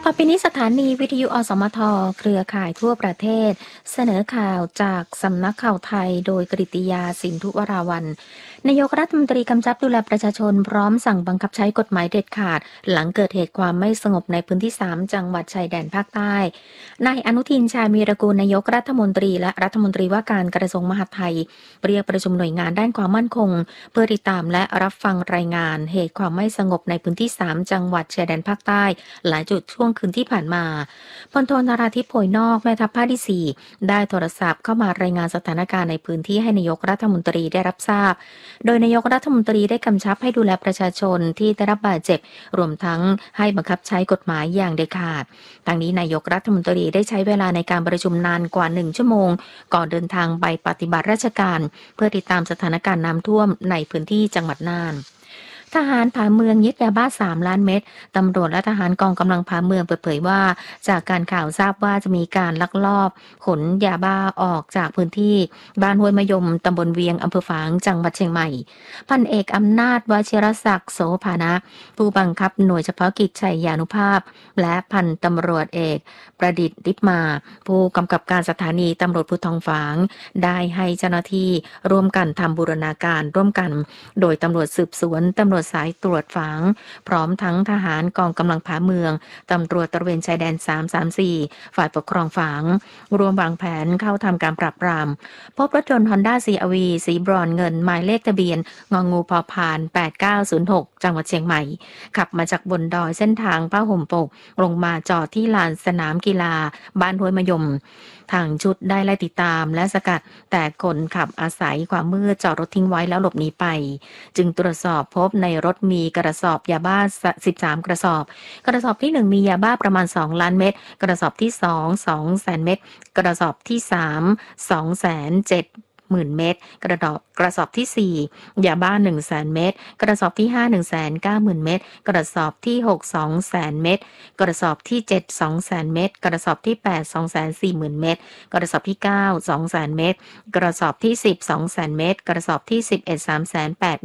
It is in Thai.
ต่อไปนี้สถานีวิทยุอสมทเครือข่ายทั่วประเทศเสนอข่าวจากสำนักข่าวไทยโดยกฤติยาสินธุวราวัลย์นายกรัฐมนตรีกำชับดูแลประชาชนพร้อมสั่งบังคับใช้กฎหมายเด็ดขาดหลังเกิดเหตุความไม่สงบในพื้นที่3จังหวัดชายแดนภาคใต้นายอนุทินชาญวีรกูลนายกรัฐมนตรีและรัฐมนตรีว่าการกระทรวงมหาดไทยเรียกประชุมหน่วยงานด้านความมั่นคงเพื่อติดตามและรับฟังรายงานเหตุความไม่สงบในพื้นที่3จังหวัดชายแดนภาคใต้หลายจุดช่วงคืนที่ผ่านมาพลโทนราธิปโพยนอกแม่ทัพภาคที่4ได้โทรศัพท์เข้ามารายงานสถานการณ์ในพื้นที่ให้นายกรัฐมนตรีได้รับทราบโดยนายกรัฐมนตรีได้กำชับให้ดูแลประชาชนที่ได้รับบาดเจ็บรวมทั้งให้บังคับใช้กฎหมายอย่างเด็ดขาดทางนี้นายกรัฐมนตรีได้ใช้เวลาในการประชุมนานกว่า1ชั่วโมงก่อนเดินทางไปปฏิบัติราชการเพื่อติดตามสถานการณ์น้ำท่วมในพื้นที่จังหวัดน่านทหารผาเมืองยึดยาบ้า3 ล้านเม็ดตำรวจและทหารกองกำลังผาเมืองเปิดเผยว่าจากการข่าวทราบว่าจะมีการลักลอบขนยาบ้าออกจากพื้นที่บ้านห้วยมะยมตำบลเวียงอำเภอฝางจังหวัดเชียงใหม่พันเอกอำนาจวชิรศักดิ์โสภานะผู้บังคับหน่วยเฉพาะกิจชัยยานุภาพและพันตำรวจเอกประดิษฐ์ดิบมาผู้กำกับการสถานีตำรวจภูธรฝางได้ให้เจ้าหน้าที่ร่วมกันทำบูรณาการร่วมกันโดยตำรวจสืบสวนตำรวจสายตรวจฝางพร้อมทั้งทหารกองกำลังผาเมืองตำรวจตระเวนชายแดน334ฝ่ายปกครองฝางรวมวางแผนเข้าทำการปราบปรามพบรถยนต์ Honda CR-V สีบรอนซ์เงินหมายเลขทะเบียนงงูพพาน8906จังหวัดเชียงใหม่ขับมาจากบนดอยเส้นทางผ้าห่มปกลงมาจอดที่ลานสนามกีฬาบ้านห้วยมะยมทางชุดได้ไล่ติดตามและสกัดแต่คนขับอาศัยความมืดจอดรถทิ้งไว้แล้วหลบหนีไปจึงตรวจสอบพบในรถมีกระสอบยาบ้า13กระสอบกระสอบที่1มียาบ้าประมาณ2ล้านเม็ดกระสอบที่2 200,000 เม็ดกระสอบที่3 270,000 เม็ดกระสอบที่4ยาบ้า100,000 เม็ดกระสอบที่5 190,000 เม็ดกระสอบที่6 200,000 เม็ดกระสอบที่7 200,000 เม็ดกระสอบที่8 240,000 เม็ดกระสอบที่9 200,000 เม็ดกระสอบที่10 200,000 เม็ดกระสอบที่11 380,000